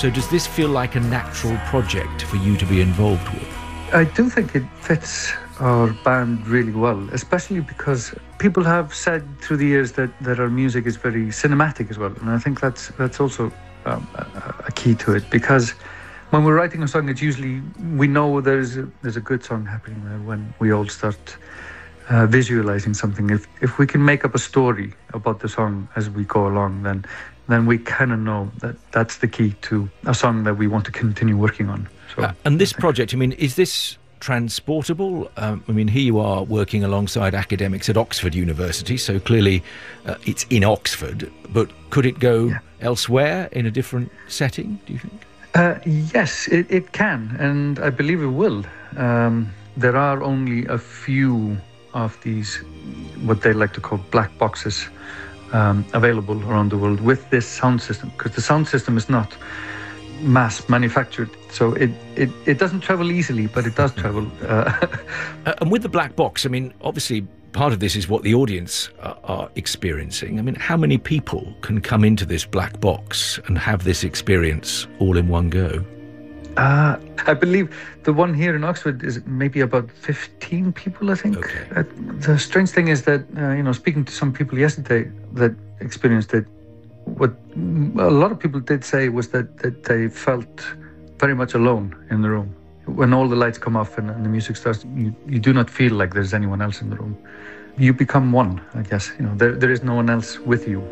So does this feel like a natural project for you to be involved with? I do think it fits our band really well, especially because people have said through the years that our music is very cinematic as well. And I think that's also a key to it, because when we're writing a song, it's usually, we know there's a good song happening there when we all start visualizing something. If we can make up a story about the song as we go along, then we kind of know that that's the key to a song that we want to continue working on. So, and this project, I mean, is this transportable? I mean, here you are working alongside academics at Oxford University, so clearly it's in Oxford, but could it go elsewhere in a different setting, do you think? Yes, it can, and I believe it will. There are only a few of these, what they like to call black boxes, available around the world with this sound system, because the sound system is not mass manufactured, so it doesn't travel easily, but it does travel. And with the black box, I mean, obviously part of this is what the audience are experiencing. I mean, how many people can come into this black box and have this experience all in one go? I believe the one here in Oxford is maybe about 15 people, I think. Okay. The strange thing is that, speaking to some people yesterday that experienced it, what a lot of people did say was that they felt very much alone in the room. When all the lights come off and the music starts, you do not feel like there's anyone else in the room. You become one, I guess. There is no one else with you.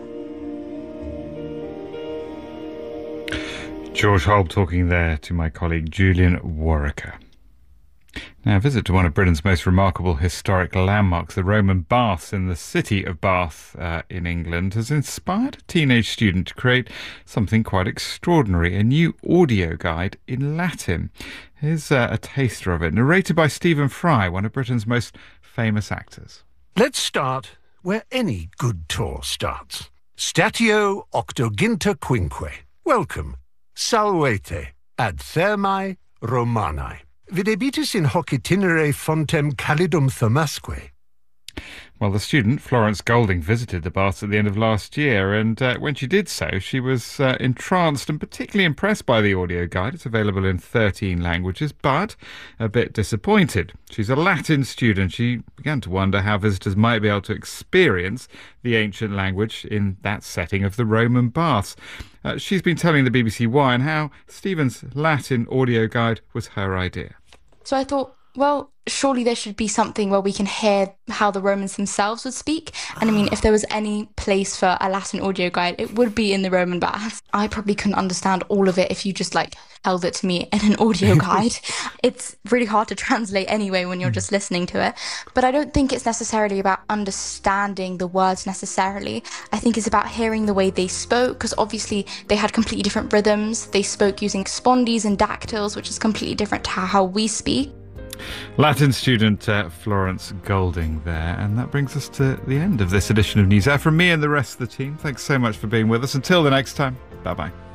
George Holb talking there to my colleague Julian Warwicker. Now, a visit to one of Britain's most remarkable historic landmarks, the Roman Baths in the city of Bath in England, has inspired a teenage student to create something quite extraordinary, a new audio guide in Latin. Here's a taster of it, narrated by Stephen Fry, one of Britain's most famous actors. Let's start where any good tour starts. Statio octoginta quinque. Welcome. Salvete ad thermae Romanae. Videbitis in hoc itinere fontem calidum thermasque. Well, the student, Florence Golding, visited the baths at the end of last year, and when she did so, she was entranced and particularly impressed by the audio guide. It's available in 13 languages, but a bit disappointed. She's a Latin student. She began to wonder how visitors might be able to experience the ancient language in that setting of the Roman baths. She's been telling the BBC why and how Stephen's Latin audio guide was her idea. So I thought, well, surely there should be something where we can hear how the Romans themselves would speak. And I mean, if there was any place for a Latin audio guide, it would be in the Roman baths. I probably couldn't understand all of it if you just held it to me in an audio guide. It's really hard to translate anyway when you're just listening to it. But I don't think it's necessarily about understanding the words necessarily. I think it's about hearing the way they spoke, because obviously they had completely different rhythms. They spoke using spondies and dactyls, which is completely different to how we speak. Latin student Florence Golding there, and that brings us to the end of this edition of News Hour. From me and the rest of the team, thanks so much for being with us. Until the next time, bye-bye.